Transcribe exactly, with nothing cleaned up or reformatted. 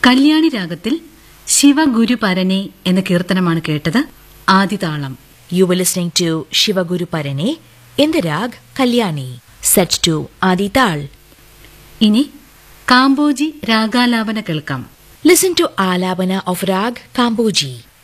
കല്യാണി രാഗത്തിൽ ശിവഗുരുപരനെ എന്ന കീർത്തനമാണ് കേട്ടത്. ആദിതാളം. You were listening to Shivaguru Parane in the rag Kalyani, set to Adital. ഇനി കാമ്പോജി രാഗാലാപന കേൾക്കാം. Listen to Alabana of rag Kamboji.